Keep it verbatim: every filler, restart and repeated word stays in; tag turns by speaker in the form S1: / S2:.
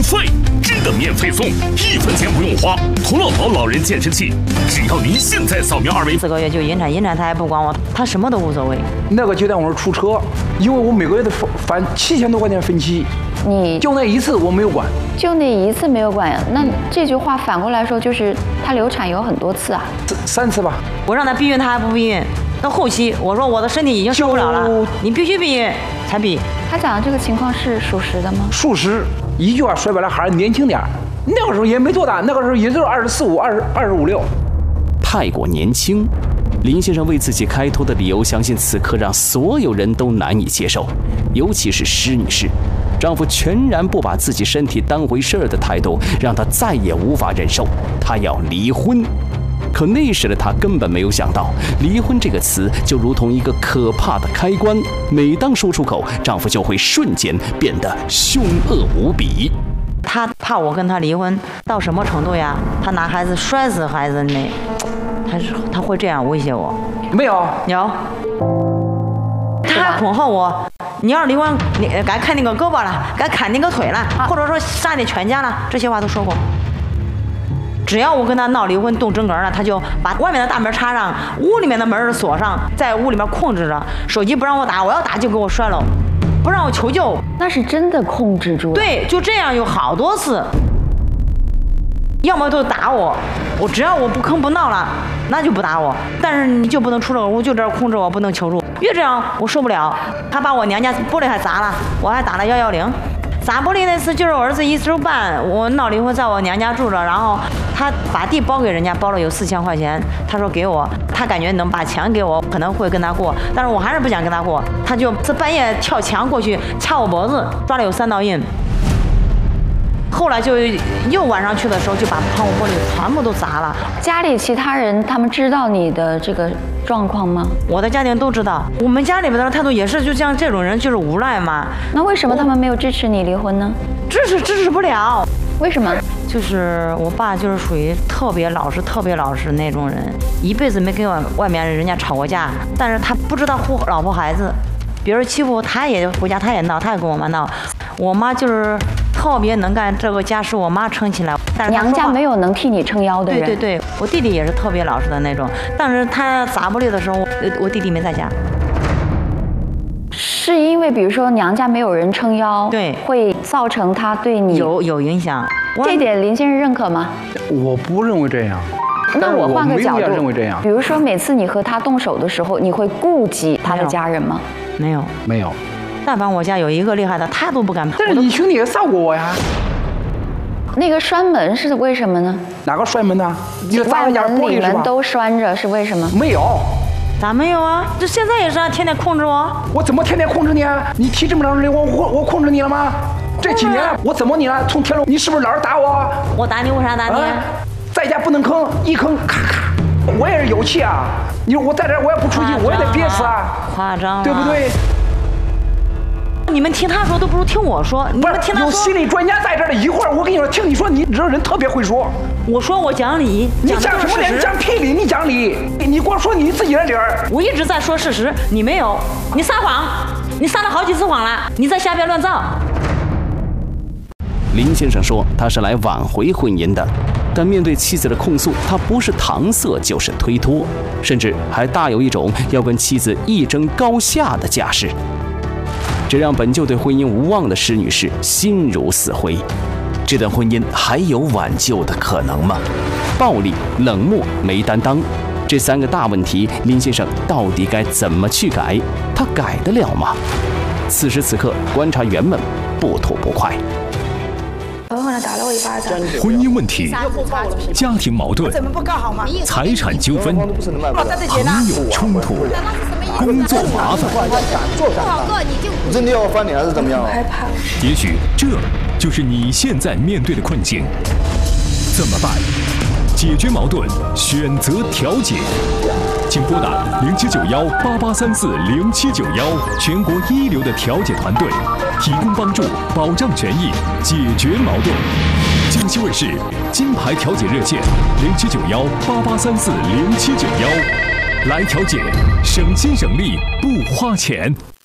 S1: 费，真的免费送，一分钱不用花。童乐宝老人健身器，只要您现在扫描二维。
S2: 四个月就引产，引产他也不管我，他什么都无所谓。
S3: 那个阶段我是出车，因为我每个月得返七千多块钱分期。
S4: 你
S3: 就那一次我没有管，
S4: 就那一次没有管。那这句话反过来说，就是他流产有很多次啊，
S3: 三次吧。
S2: 我让他避孕，他还不避孕。到后期我说我的身体已经受不了了，你必须避孕才避。
S4: 他讲的这个情况是属实的吗？
S3: 属实，一句话说白了还是年轻点，那个时候也没多大，那个时候也就是二十四五、二十二十五六，
S5: 太过年轻。林先生为自己开脱的理由，相信此刻让所有人都难以接受，尤其是施女士。丈夫全然不把自己身体当回事儿的态度，让她再也无法忍受，她要离婚。可那时的她根本没有想到，离婚这个词就如同一个可怕的开关，每当说出口，丈夫就会瞬间变得凶恶无比。
S2: 他怕我跟他离婚到什么程度呀？他拿孩子摔死孩子那，他是他会这样威胁我？
S3: 没有，
S2: 有。他恐吓我，你要是离婚，你该砍那个胳膊了，该砍那个腿了，或者说杀你全家了，这些话都说过。只要我跟他闹离婚动真格了，他就把外面的大门插上，屋里面的门锁上，在屋里面控制着，手机不让我打，我要打就给我摔了，不让我求救。
S4: 那是真的控制住了。
S2: 对，就这样有好多次。要么就打我，我只要我不吭不闹了，那就不打我。但是你就不能出这个屋，就这样控制我，不能求助。越这样我受不了。他把我娘家玻璃还砸了，我还打了幺幺零。砸玻璃那次就是我儿子一周半，我闹离婚，在我娘家住着，然后他把地包给人家，包了有四千块钱，他说给我，他感觉能把钱给我，可能会跟他过，但是我还是不想跟他过，他就在半夜跳墙过去掐我脖子，抓了有三道印。后来就又晚上去的时候，就把窗户玻璃全部都砸了。
S4: 家里其他人他们知道你的这个状况吗？
S2: 我的家庭都知道，我们家里边的态度也是，就像这种人就是无赖嘛。
S4: 那为什么他们没有支持你离婚呢？
S2: 支持支持不了。
S4: 为什么？
S2: 就是我爸就是属于特别老实、特别老实那种人，一辈子没跟外外面人家吵过架，但是他不知道护老婆孩子，别人欺负我，他也回家他也闹，他也跟我妈闹。我妈就是特别能干，这个家是我妈撑起来，但是
S4: 娘家没有能替你撑腰的人。
S2: 对对对，我弟弟也是特别老实的那种，但是他砸玻璃的时候，我弟弟没在家。
S4: 是因为比如说娘家没有人撑腰，
S2: 对，
S4: 会造成他对你
S2: 有有影响。
S4: 这点林先生认可吗？
S3: 我不认为这样。
S4: 那我换个角度，
S3: 认为这样。
S4: 比如说每次你和他动手的时候，你会顾及他的家人吗？
S2: 没有，
S3: 没有。
S2: 但凡我家有一个厉害的，他都不敢。
S3: 但是你兄弟也杀过我呀。
S4: 那个拴门是为什么呢？
S3: 哪个拴门呢？你砸人家玻璃是吧？
S4: 里门都拴着，是为什么？
S3: 没有。
S2: 咋没有啊？这现在也是啊，天天控制我。
S3: 我怎么天天控制你啊？你提这么长时间，我我我控制你了吗？这几年我怎么你了？从天龙，你是不是老是打我？
S2: 我打你，为啥打你？
S3: 啊、在家不能吭，一吭咔咔。我也是有气啊！你说我在这儿，我也不出去，我也得憋死啊！
S2: 夸张，
S3: 对不对？
S2: 你们听他说都不如听我说。你们听他说，
S3: 有心理专家在这儿的，一会儿我跟你说，听你说，你这人特别会说。
S2: 我说我讲理，
S3: 你讲什么理？你讲屁理？你讲理？你光说你自己的理儿。
S2: 我一直在说事实，你没有，你撒谎，你撒了好几次谎了，你在瞎编乱造。
S5: 林先生说他是来挽回婚姻的，但面对妻子的控诉，他不是搪塞就是推脱，甚至还大有一种要跟妻子一争高下的架势。这让本就对婚姻无望的施女士心如死灰。这段婚姻还有挽救的可能吗？暴力、冷漠、没担当，这三个大问题，林先生到底该怎么去改？他改得了吗？此时此刻，观察员们不吐不快。
S6: 狠狠地打了我一巴掌。
S1: 婚姻问题、家庭矛盾、财产纠纷、朋友冲突、工作麻烦，
S7: 你真的要翻脸还是怎么样？
S6: 害怕。
S1: 也许这就是你现在面对的困境。怎么办？解决矛盾，选择调解。请拨打零七九幺八八三四零七九幺，全国一流的调解团队，提供帮助，保障权益，解决矛盾。江西卫视金牌调解热线零七九幺八八三四零七九幺，来调解，省心省力不花钱。